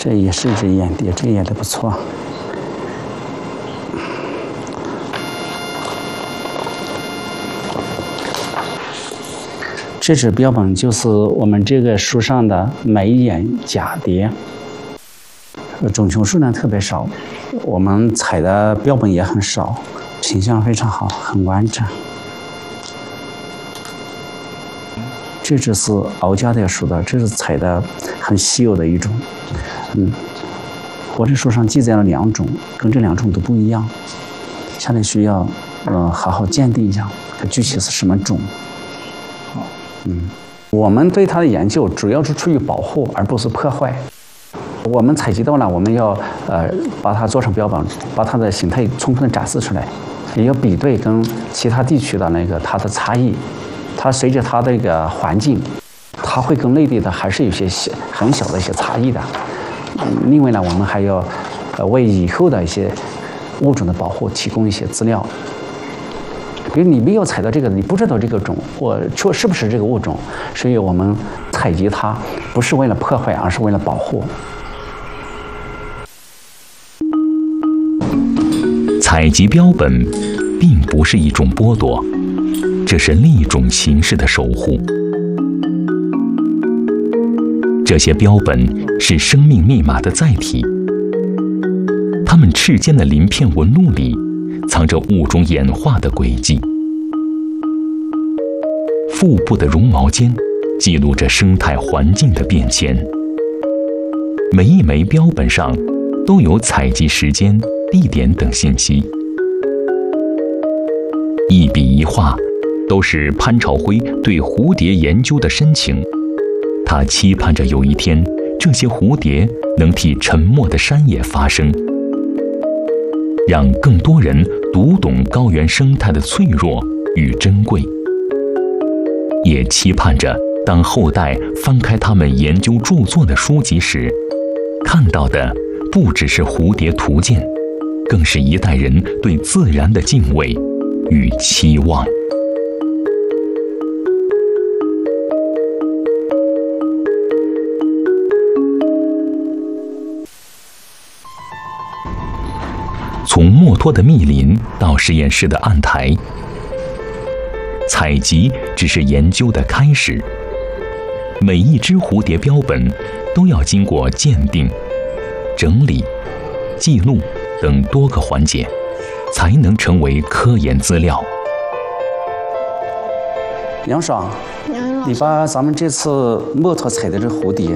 这也是一只眼蝶，这个眼蝶不错。这只标本就是我们这个树上的眉眼蛱蝶，种群数量特别少，我们采的标本也很少，品相非常好，很完整。这只是敖家蝶属的，这是采的很稀有的一种。活着书上记载了2种，跟这2种都不一样，下面需要好好鉴定一下，它具体是什么种。我们对它的研究主要是出于保护，而不是破坏。我们采集到了，我们要把它做成标本，把它的形态充分的展示出来，也要比对跟其他地区的它的差异。它随着它的一个环境，它会跟内地的还是有些很小的一些差异的。另外呢，我们还要为以后的一些物种的保护提供一些资料。比如你没有采到这个，你不知道这个种或是不是这个物种，所以我们采集它不是为了破坏，而是为了保护。 采集标本并不是一种剥夺，这是另一种形式的守护。这些标本是生命密码的载体，它们翅间的鳞片纹路里藏着物种演化的轨迹，腹部的绒毛间记录着生态环境的变迁。每一枚标本上都有采集时间、地点等信息，一笔一画都是潘朝辉对蝴蝶研究的深情。他期盼着有一天，这些蝴蝶能替沉默的山野发声，让更多人读懂高原生态的脆弱与珍贵，也期盼着当后代翻开他们研究著作的书籍时，看到的不只是蝴蝶图鉴，更是一代人对自然的敬畏与期望。从墨脱的密林到实验室的案台，采集只是研究的开始。每一只蝴蝶标本都要经过鉴定、整理、记录等多个环节，才能成为科研资料。 梁爽，你把咱们这次墨脱采的这蝴蝶